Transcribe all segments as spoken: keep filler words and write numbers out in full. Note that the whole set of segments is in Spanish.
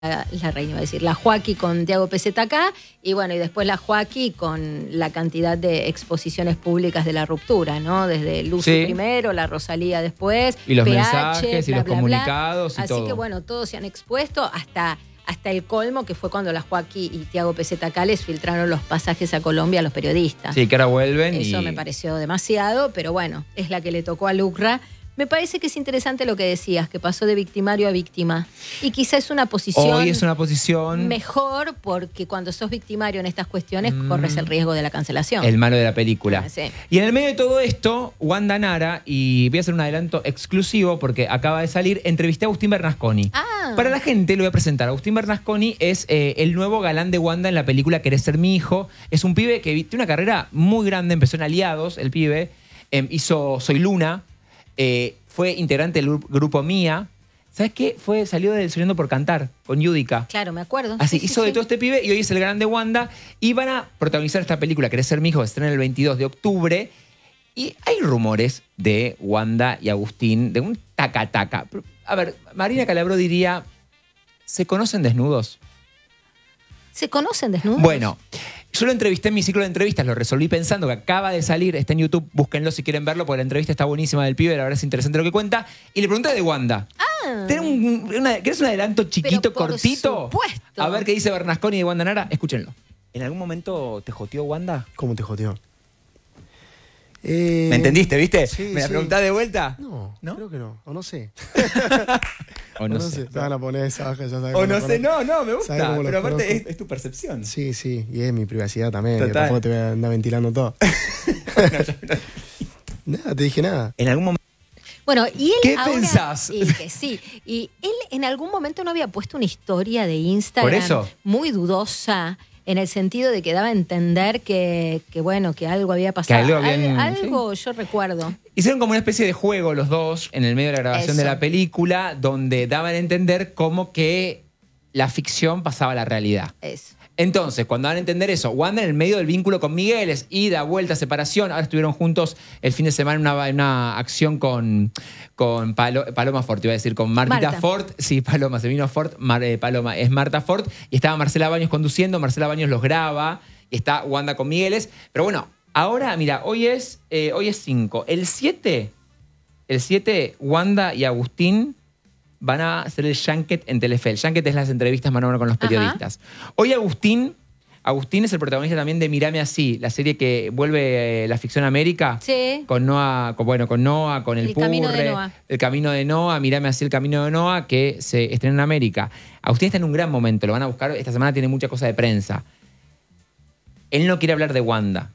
La, la reina, iba a decir, la Joaquí con Tiago Pezetacá, y bueno, y después la Joaquí con la cantidad de exposiciones públicas de la ruptura, ¿no? Desde Lucy sí. primero, la Rosalía después, y los P H, mensajes bla, y los bla, comunicados bla. y Así todo. que bueno, todos se han expuesto hasta, hasta el colmo, que fue cuando la Joaquí y Tiago Pezetacá les filtraron los pasajes a Colombia a los periodistas. Sí, que ahora vuelven. Eso y... me pareció demasiado, pero bueno, es la que le tocó a Lucra. Me parece que es interesante lo que decías, que pasó de victimario a víctima. Y quizá es una posición... Hoy es una posición... mejor, porque cuando sos victimario en estas cuestiones mm, corres el riesgo de la cancelación. El malo de la película. Ah, sí. Y en el medio de todo esto, Wanda Nara, y voy a hacer un adelanto exclusivo porque acaba de salir, entrevisté a Agustín Bernasconi. Ah. Para la gente lo voy a presentar. Agustín Bernasconi es eh, el nuevo galán de Wanda en la película Querés ser mi hijo. Es un pibe que tiene una carrera muy grande, empezó en Aliados, el pibe. Eh, hizo Soy Luna. Eh, fue integrante del grupo Mía. ¿Sabes qué? Fue, salió del Soñando por Cantar con Yudica. Claro, me acuerdo. Así, sí, hizo sí, de sí. todo este pibe y hoy es el gran de Wanda. Y van a protagonizar esta película, Querés ser mi hijo, que se estrena el veintidós de octubre. Y hay rumores de Wanda y Agustín, de un taca-taca. A ver, Marina Calabró diría, ¿se conocen desnudos? ¿Se conocen desnudos? Bueno, yo lo entrevisté en mi ciclo de entrevistas, lo resolví pensando que acaba de salir, está en YouTube, búsquenlo si quieren verlo, porque la entrevista está buenísima del pibe, la verdad es interesante lo que cuenta. Y le pregunté de Wanda. Ah. ¿Tenés un, una, ¿Querés un adelanto chiquito, Pero por cortito? supuesto. A ver qué dice Bernasconi de Wanda Nara. Escúchenlo. ¿En algún momento te joteó Wanda? ¿Cómo te joteó? Eh, ¿Me entendiste, viste? Sí, ¿Me la sí. preguntás de vuelta? No, ¿No? creo que no. O no sé. O no, o no sé. Te van a poner esa baja, ya sabes. O no sé, no, no, me gusta. Pero Pero aparte es, es, es tu percepción. Sí, sí, y es mi privacidad también. Total. Que tampoco te voy a andar ventilando todo. Nada, te dije nada. En algún momento. Bueno, y él ¿Qué ahora, pensás? Y que sí. Y él en algún momento no había puesto una historia de Instagram ¿Por eso? muy dudosa, en el sentido de que daba a entender que, que bueno, que algo había pasado. Que algo habían- Al- algo yo recuerdo. Hicieron como una especie de juego los dos en el medio de la grabación Eso. de la película, donde daban a entender como que la ficción pasaba a la realidad. Eso. Entonces, cuando dan a entender eso, Wanda en el medio del vínculo con Miguel, es ida, vuelta, separación. Ahora estuvieron juntos el fin de semana en una, una acción con, con Palo- Paloma Ford, iba a decir, con Martita Marta. Ford. Sí, Paloma, se vino Ford, Mar- eh, Paloma, es Marta Ford. Y estaba Marcela Baños conduciendo, Marcela Baños los graba, y está Wanda con Migueles. Pero bueno, ahora, mira, hoy es eh, hoy es cinco. El siete, el siete, Wanda y Agustín van a hacer el junket en Telefe. El junket es las entrevistas mano a mano con los periodistas. Ajá. Hoy Agustín, Agustín es el protagonista también de Mírame Así, la serie que vuelve eh, la ficción a América. Sí. Con Noah, con, bueno, con Noah, con El, El Purre, Camino de Noah. El Camino de Noah, Mírame Así, El Camino de Noah, que se estrena en América. Agustín está en un gran momento, lo van a buscar. Esta semana tiene mucha cosa de prensa. Él no quiere hablar de Wanda.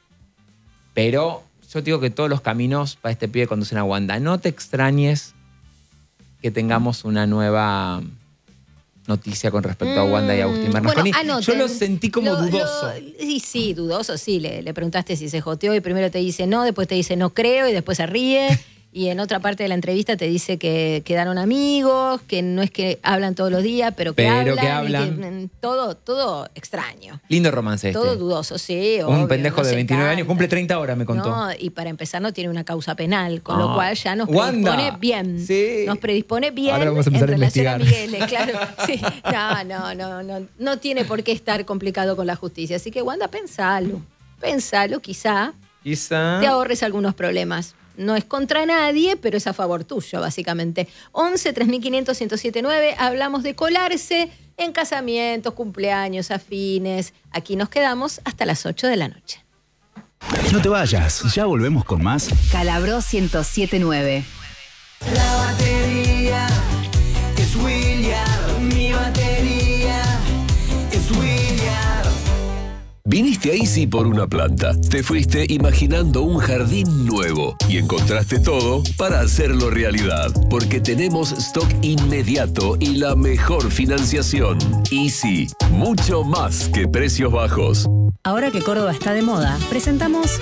Pero yo te digo que todos los caminos para este pibe conducen a Wanda. No te extrañes que tengamos una nueva noticia con respecto a Wanda y Agustín Bernasconi. Bueno, yo lo sentí como Lo- dudoso. lo- sí, sí, dudoso, sí. Le, le preguntaste si se joteó y primero te dice no, después te dice no creo y después se ríe. Y en otra parte de la entrevista te dice que quedaron amigos, que no es que hablan todos los días, pero que Pero hablan. que y hablan. que, todo, todo extraño. Lindo romance este. Todo dudoso, sí. Un obvio, pendejo nos de veintinueve encanta. años, cumple treinta horas, me contó. No, y para empezar no tiene una causa penal, con Ah. lo cual ya nos Wanda. predispone bien. Sí. Nos predispone bien Ahora vamos a en empezar a relación a investigar. Miguel, claro. Sí. No, no, no, no, no tiene por qué estar complicado con la justicia. Así que Wanda, pensalo. Pensalo, quizá Quizá. te ahorres algunos problemas. No es contra nadie, pero es a favor tuyo, básicamente. once, tres mil quinientos, ciento siete nueve. Hablamos de colarse en casamientos, cumpleaños, afines. Aquí nos quedamos hasta las ocho de la noche. No te vayas, ya volvemos con más. Calabró ciento siete nueve. La batería es William, mi batería es William. Viniste a Easy por una planta. Te fuiste imaginando un jardín nuevo y encontraste todo para hacerlo realidad. Porque tenemos stock inmediato y la mejor financiación. Easy, mucho más que precios bajos. Ahora que Córdoba está de moda, presentamos